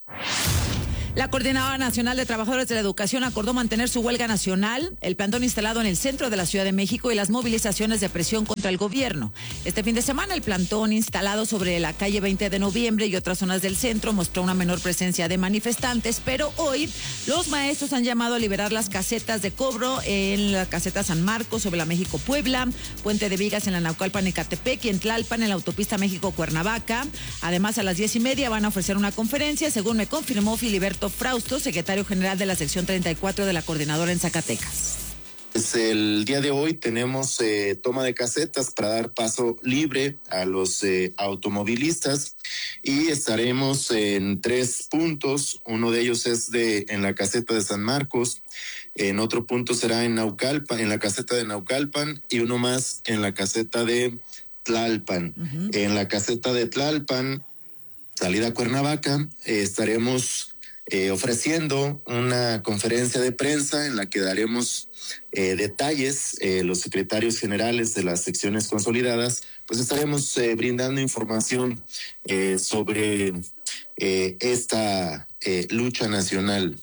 La Coordinadora Nacional de Trabajadores de la Educación acordó mantener su huelga nacional, el plantón instalado en el centro de la Ciudad de México y las movilizaciones de presión contra el gobierno. Este fin de semana, el plantón instalado sobre la calle 20 de noviembre y otras zonas del centro mostró una menor presencia de manifestantes, pero hoy los maestros han llamado a liberar las casetas de cobro en la caseta San Marcos sobre la México-Puebla, Puente de Vigas en la Naucalpan-Ecatepec y en Tlalpan en la autopista México-Cuernavaca. Además, a las 10:30 van a ofrecer una conferencia, según me confirmó Filiberto Frausto, secretario general de la sección 34 de la Coordinadora en Zacatecas. El día de hoy tenemos toma de casetas para dar paso libre a los automovilistas y estaremos en 3 puntos. Uno de ellos es en la caseta de San Marcos, en otro punto será en Naucalpan, en la caseta de Naucalpan y uno más en la caseta de Tlalpan. En la caseta de Tlalpan, salida a Cuernavaca, estaremos ofreciendo una conferencia de prensa en la que daremos detalles, los secretarios generales de las secciones consolidadas, pues estaremos brindando información sobre esta lucha nacional.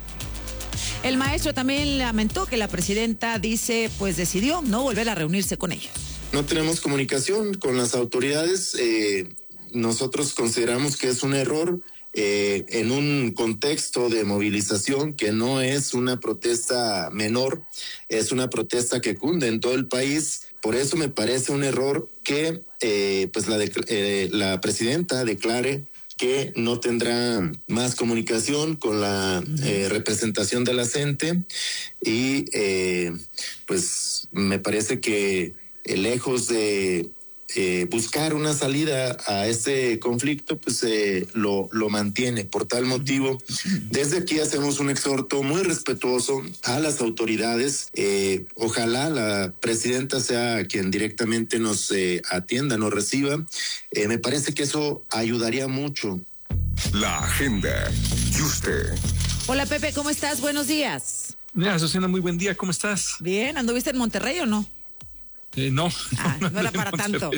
El maestro también lamentó que la presidenta decidió no volver a reunirse con ellos. No tenemos comunicación con las autoridades, nosotros consideramos que es un error. En un contexto de movilización que no es una protesta menor, es una protesta que cunde en todo el país. Por eso me parece un error que la presidenta declare que no tendrá más comunicación con la representación de la CENTE y pues me parece que lejos de buscar una salida a este conflicto, pues lo mantiene. Por tal motivo, desde aquí hacemos un exhorto muy respetuoso a las autoridades. Ojalá la presidenta sea quien directamente nos atienda, nos reciba. Me parece que eso ayudaría mucho. La agenda. ¿Y usted? Hola Pepe, ¿cómo estás? Buenos días. Mira, Azucena, muy buen día, ¿cómo estás? Bien, ¿anduviste en Monterrey o no? No. No era para tanto.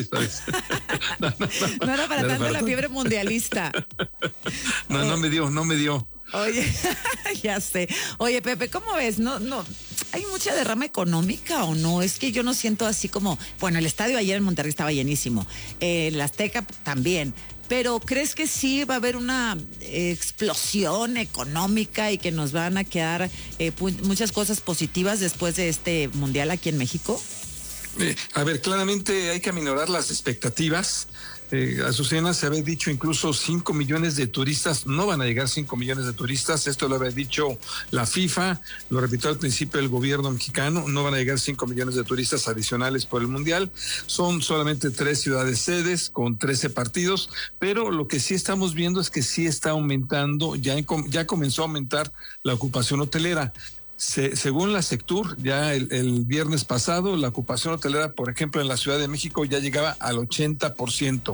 No era para tanto la fiebre mundialista. No me dio. Oye, ya sé. Oye, Pepe, ¿cómo ves? No, ¿hay mucha derrama económica o no? Es que yo no siento así como, bueno, el estadio ayer en Monterrey estaba llenísimo, el Azteca también, pero ¿crees que sí va a haber una explosión económica y que nos van a quedar muchas cosas positivas después de este mundial aquí en México? A ver, claramente hay que aminorar las expectativas. Azucena, se había dicho incluso 5 millones de turistas, no van a llegar 5 millones de turistas, esto lo había dicho la FIFA, lo repitió al principio el gobierno mexicano, no van a llegar 5 millones de turistas adicionales por el Mundial, son solamente 3 ciudades sedes con 13 partidos, pero lo que sí estamos viendo es que sí está aumentando, ya comenzó a aumentar la ocupación hotelera. Según la Sectur, ya el viernes pasado, la ocupación hotelera, por ejemplo, en la Ciudad de México ya llegaba al 80%.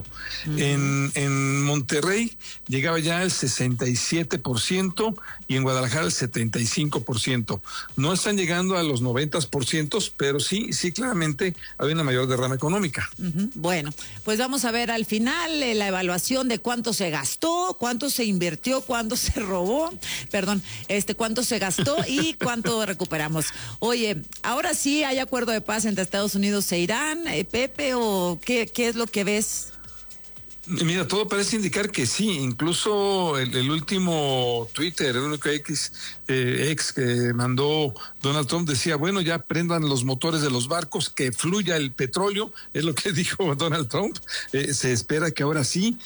En Monterrey llegaba ya al 67% y en Guadalajara al 75%. No están llegando a los 90%, pero sí claramente hay una mayor derrama económica. Bueno, pues vamos a ver al final la evaluación de cuánto se gastó, cuánto se invirtió, cuánto se robó, cuánto se gastó y cuánto recuperamos. Oye, ahora sí hay acuerdo de paz entre Estados Unidos e Irán, Pepe, o qué es lo que ves? Mira, todo parece indicar que sí, incluso el último Twitter, el único ex que mandó Donald Trump decía, bueno, ya prendan los motores de los barcos, que fluya el petróleo, es lo que dijo Donald Trump. Se espera que ahora sí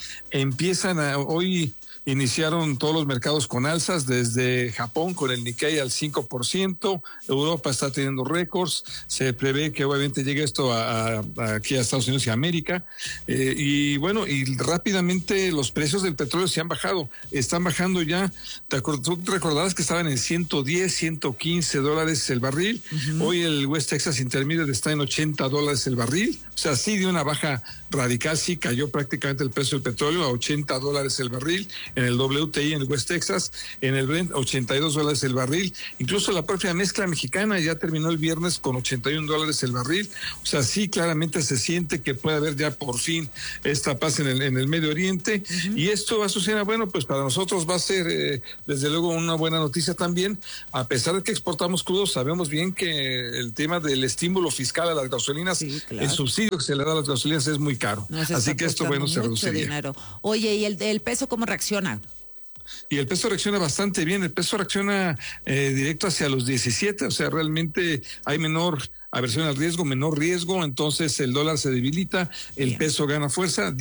hoy iniciaron todos los mercados con alzas, desde Japón con el Nikkei al 5%, Europa está teniendo récords, se prevé que obviamente llegue esto aquí a Estados Unidos y América, y rápidamente los precios del petróleo se han bajado, están bajando ya, tú recordarás que estaban en 110, 115 dólares el barril, hoy el West Texas Intermediate está en 80 dólares el barril, o sea, sí dio una baja radical, sí cayó prácticamente el precio del petróleo a 80 dólares el barril, en el WTI, en el West Texas, en el Brent, 82 dólares el barril. Incluso la propia mezcla mexicana ya terminó el viernes con 81 dólares el barril. O sea, sí, claramente se siente que puede haber ya por fin esta paz en el Medio Oriente. Y esto va a suceder, bueno, pues para nosotros va a ser, desde luego, una buena noticia también. A pesar de que exportamos crudos, sabemos bien que el tema del estímulo fiscal a las gasolinas, el subsidio que se le da a las gasolinas es muy caro. Así que esto, bueno, se reduciría. Dinero. Oye, ¿y el peso cómo reacciona? Y el peso reacciona bastante bien, el peso reacciona directo hacia los 17, o sea, realmente hay menor aversión al riesgo, menor riesgo, entonces el dólar se debilita, el peso gana fuerza,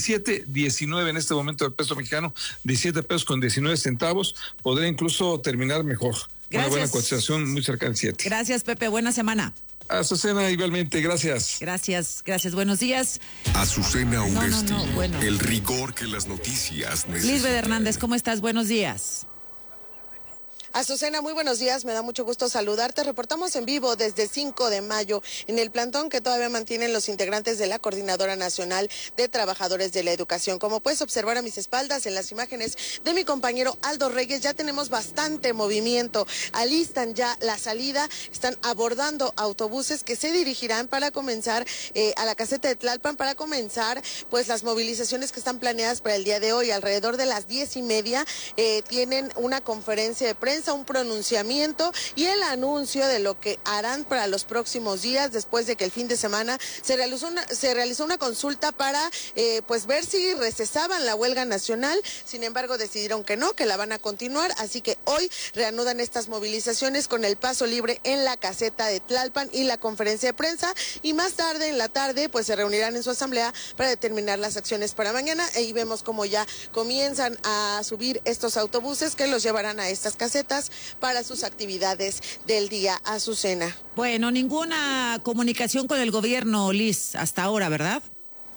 19 en este momento el peso mexicano, 17 pesos con 19 centavos, podría incluso terminar mejor. Gracias. Una buena cotización muy cerca del 7. Gracias, Pepe, buena semana. Azucena, igualmente, gracias. Gracias, buenos días. Azucena Uresti, el rigor que las noticias necesitan. Lisbeth Hernández, ¿cómo estás? Buenos días. Azucena, muy buenos días, me da mucho gusto saludarte. Reportamos en vivo desde 5 de mayo en el plantón que todavía mantienen los integrantes de la Coordinadora Nacional de Trabajadores de la Educación. Como puedes observar a mis espaldas en las imágenes de mi compañero Aldo Reyes, ya tenemos bastante movimiento. Alistan ya la salida, están abordando autobuses que se dirigirán para comenzar a la caseta de Tlalpan, para comenzar pues las movilizaciones que están planeadas para el día de hoy. Alrededor de las 10:30 tienen una conferencia de prensa, un pronunciamiento y el anuncio de lo que harán para los próximos días, después de que el fin de semana se realizó una consulta para pues ver si recesaban la huelga nacional. Sin embargo, decidieron que no, que la van a continuar, así que hoy reanudan estas movilizaciones con el paso libre en la caseta de Tlalpan y la conferencia de prensa, y más tarde, en la tarde, pues se reunirán en su asamblea para determinar las acciones para mañana. Y vemos cómo ya comienzan a subir estos autobuses que los llevarán a estas casetas para sus actividades del día. Azucena. Bueno, ninguna comunicación con el gobierno, Liz, hasta ahora, ¿verdad?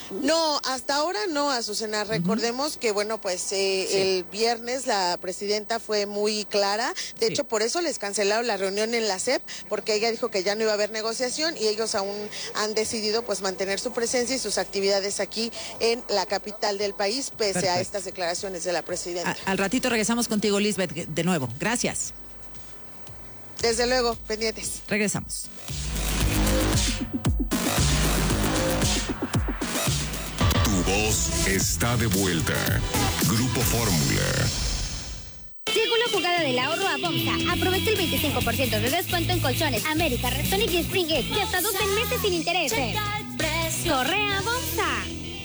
No, hasta ahora no, Azucena. Recordemos que, bueno, pues el viernes la presidenta fue muy clara. De hecho, por eso les cancelaron la reunión en la SEP, porque ella dijo que ya no iba a haber negociación y ellos aún han decidido pues mantener su presencia y sus actividades aquí en la capital del país, pese a estas declaraciones de la presidenta. Al ratito regresamos contigo, Lisbeth, de nuevo. Gracias. Desde luego, pendientes. Regresamos. Tu voz está de vuelta. Grupo Fórmula. Llegó la jugada del ahorro a Bomsa. Aprovecha el 25% de descuento en colchones, América, Restonic y Springate y hasta 12 meses sin intereses. Corre a Bomsa.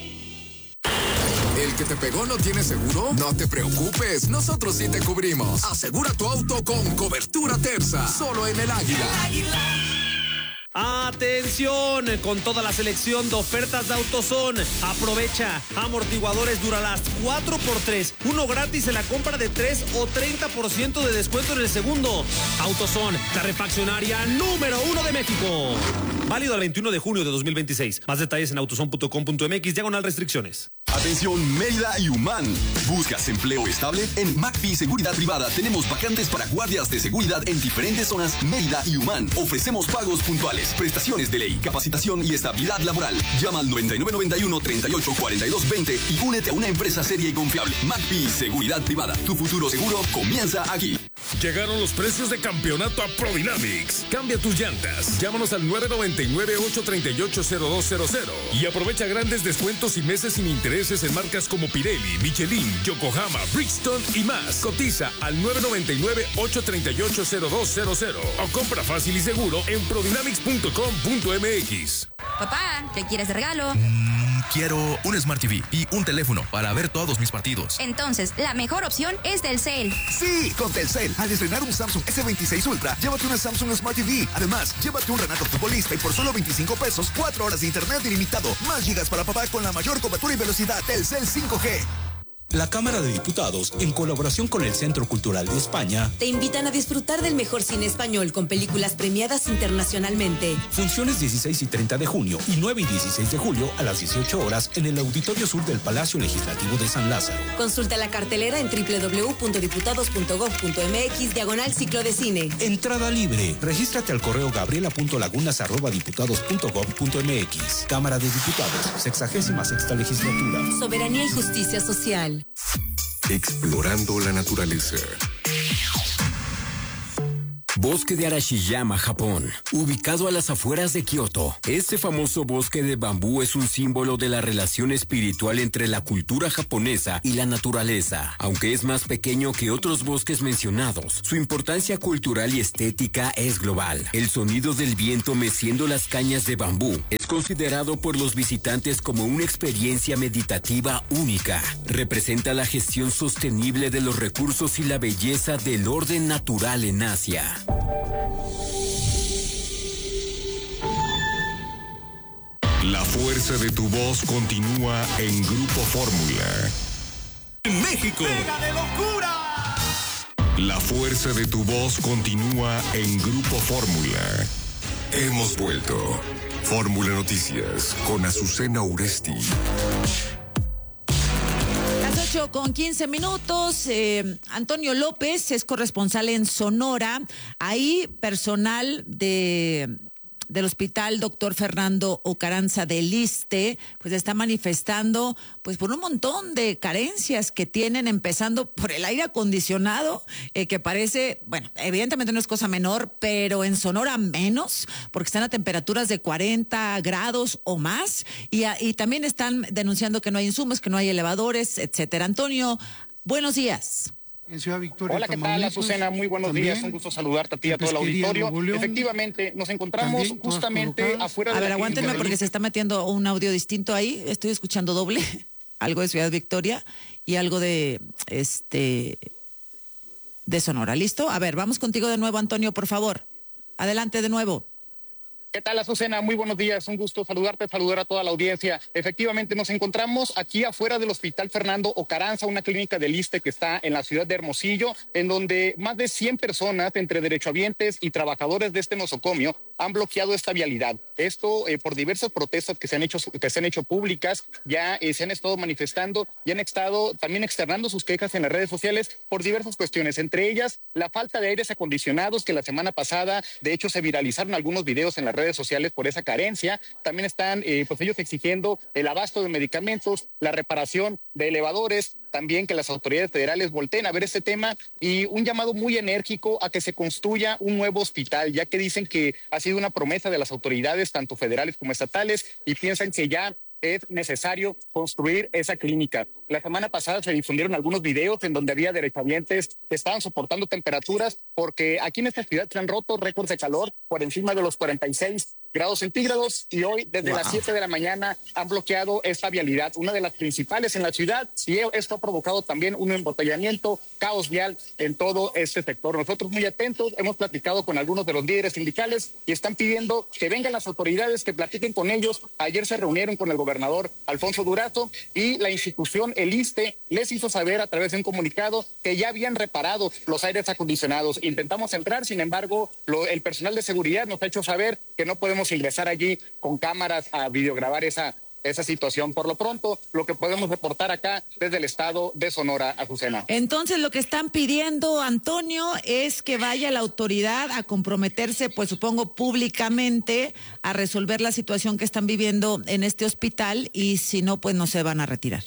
¿El que te pegó no tiene seguro? No te preocupes, nosotros sí te cubrimos. Asegura tu auto con cobertura Terza, solo en el Águila. ¡Atención! Con toda la selección de ofertas de AutoZone. Aprovecha. Amortiguadores Duralast 4x3. Uno gratis en la compra de 3 o 30% de descuento en el segundo. AutoZone, la refaccionaria número 1 de México. Válido al 21 de junio de 2026. Más detalles en autozone.com.mx/restricciones. Atención Mérida y Humán. ¿Buscas empleo estable? En McPhee Seguridad Privada tenemos vacantes para guardias de seguridad en diferentes zonas Mérida y Humán. Ofrecemos pagos puntuales, prestaciones de ley, capacitación y estabilidad laboral. Llama al 9991-384220 y únete a una empresa seria y confiable. McPhee Seguridad Privada. Tu futuro seguro comienza aquí. Llegaron los precios de campeonato a ProDynamics. Cambia tus llantas. Llámanos al 999-838-0200 y aprovecha grandes descuentos y meses sin intereses en marcas como Pirelli, Michelin, Yokohama, Bridgestone y más. Cotiza al 999-838-0200 o compra fácil y seguro en prodynamics.com.mx. Papá, ¿qué quieres de regalo? Quiero un Smart TV y un teléfono para ver todos mis partidos. Entonces, la mejor opción es Telcel. Sí, con Telcel. Al estrenar un Samsung S26 Ultra, llévate una Samsung Smart TV. Además, llévate un Renato Futbolista y por solo 25 pesos, 4 horas de internet ilimitado. Más gigas para papá con la mayor cobertura y velocidad. Telcel 5G. La Cámara de Diputados, en colaboración con el Centro Cultural de España, te invitan a disfrutar del mejor cine español con películas premiadas internacionalmente. Funciones 16 y 30 de junio y 9 y 16 de julio a las 18 horas en el Auditorio Sur del Palacio Legislativo de San Lázaro. Consulta la cartelera en www.diputados.gov.mx/ciclo de cine. Entrada libre. Regístrate al correo gabriela.lagunas@diputados.gov.mx. Cámara de Diputados, 66ª Legislatura. Soberanía y justicia social. Explorando la naturaleza. Bosque de Arashiyama, Japón, ubicado a las afueras de Kioto. Este famoso bosque de bambú es un símbolo de la relación espiritual entre la cultura japonesa y la naturaleza. Aunque es más pequeño que otros bosques mencionados, su importancia cultural y estética es global. El sonido del viento meciendo las cañas de bambú es considerado por los visitantes como una experiencia meditativa única. Representa la gestión sostenible de los recursos y la belleza del orden natural en Asia. La fuerza de tu voz continúa en Grupo Fórmula. En México. ¡Pega de locura! La fuerza de tu voz continúa en Grupo Fórmula. Hemos vuelto. Fórmula Noticias con Azucena Uresti. 8:15. Antonio López es corresponsal en Sonora. Ahí personal del Hospital Dr. Fernando Ocaranza del ISSSTE, pues está manifestando pues por un montón de carencias que tienen, empezando por el aire acondicionado, que parece, bueno, evidentemente no es cosa menor, pero en Sonora menos, porque están a temperaturas de 40 grados o más, y también están denunciando que no hay insumos, que no hay elevadores, etcétera. Antonio, buenos días. En Ciudad Victoria. Hola, ¿qué tal, Azucena? Muy buenos días, un gusto saludarte a ti y a todo el auditorio. Efectivamente, nos encontramos justamente afuera de A ver, la aguántenme porque se está metiendo un audio distinto ahí, estoy escuchando doble, algo de Ciudad Victoria y algo de Sonora. ¿Listo? A ver, vamos contigo de nuevo, Antonio, por favor. Adelante de nuevo. ¿Qué tal, Azucena? Muy buenos días, un gusto saludarte, saludar a toda la audiencia. Efectivamente, nos encontramos aquí afuera del Hospital Fernando Ocaranza, una clínica del ISSSTE que está en la ciudad de Hermosillo, en donde más de 100 personas, entre derechohabientes y trabajadores de este nosocomio, han bloqueado esta vialidad. Esto por diversas protestas que se han hecho públicas, ya se han estado manifestando y han estado también externando sus quejas en las redes sociales por diversas cuestiones, entre ellas la falta de aires acondicionados, que la semana pasada de hecho se viralizaron algunos videos en las redes sociales por esa carencia. También están pues ellos exigiendo el abasto de medicamentos, la reparación de elevadores, también que las autoridades federales volteen a ver este tema y un llamado muy enérgico a que se construya un nuevo hospital, ya que dicen que ha sido una promesa de las autoridades, tanto federales como estatales, y piensan que ya es necesario construir esa clínica. La semana pasada se difundieron algunos videos en donde había derechohabientes que estaban soportando temperaturas, porque aquí en esta ciudad se han roto récords de calor por encima de los 46 grados centígrados, y hoy desde las 7 de la mañana han bloqueado esta vialidad, una de las principales en la ciudad, y esto ha provocado también un embotellamiento, caos vial en todo este sector. Nosotros muy atentos, hemos platicado con algunos de los líderes sindicales y están pidiendo que vengan las autoridades, que platiquen con ellos. Ayer se reunieron con el gobernador Alfonso Durazo y la institución, el ISSSTE, les hizo saber a través de un comunicado que ya habían reparado los aires acondicionados. Intentamos entrar, sin embargo, el personal de seguridad nos ha hecho saber que no podemos ingresar allí con cámaras a videograbar esa situación. Por lo pronto, lo que podemos reportar acá desde el estado de Sonora, Azucena. Entonces, lo que están pidiendo, Antonio, es que vaya la autoridad a comprometerse, pues supongo públicamente, a resolver la situación que están viviendo en este hospital, y si no, pues no se van a retirar.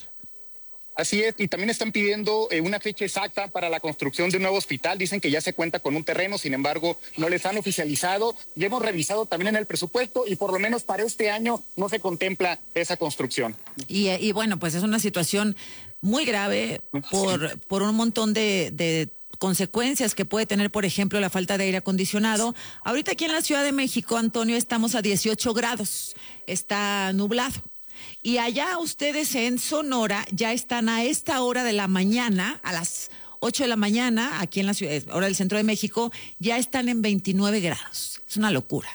Así es, y también están pidiendo una fecha exacta para la construcción de un nuevo hospital. Dicen que ya se cuenta con un terreno, sin embargo, no les han oficializado. Y hemos revisado también en el presupuesto y por lo menos para este año no se contempla esa construcción. Y bueno, pues es una situación muy grave por un montón de consecuencias que puede tener, por ejemplo, la falta de aire acondicionado. Ahorita aquí en la Ciudad de México, Antonio, estamos a 18 grados, está nublado. Y allá ustedes en Sonora ya están a esta hora de la mañana, a las 8 de la mañana, aquí en la ciudad, hora del centro de México, ya están en 29 grados. Es una locura.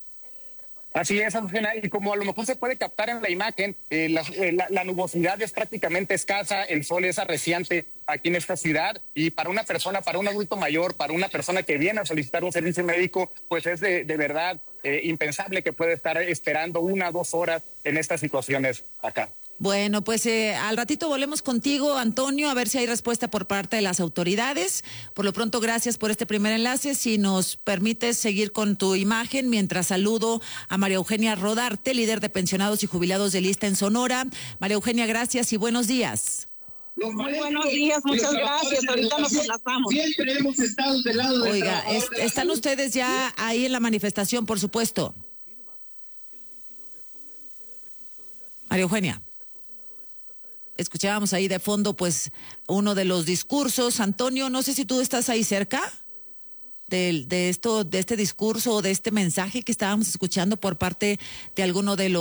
Así es, Azucena, y como a lo mejor se puede captar en la imagen, la nubosidad es prácticamente escasa, el sol es arreciante aquí en esta ciudad, y para una persona, para un adulto mayor, para una persona que viene a solicitar un servicio médico, pues es de verdad impensable que pueda estar esperando 1 o 2 horas en estas situaciones acá. Bueno, pues al ratito volvemos contigo, Antonio, a ver si hay respuesta por parte de las autoridades. Por lo pronto, gracias por este primer enlace. Si nos permites seguir con tu imagen, mientras saludo a María Eugenia Rodarte, líder de pensionados y jubilados del ISSSTE en Sonora. María Eugenia, gracias y buenos días. Muy buenos días, muchas gracias. Ahorita nos enlazamos. Siempre hemos estado del lado de Oiga, están ustedes ya ahí en la manifestación, por supuesto. María Eugenia. Escuchábamos ahí de fondo, pues, uno de los discursos. Antonio, no sé si tú estás ahí cerca de este discurso o de este mensaje que estábamos escuchando por parte de alguno de los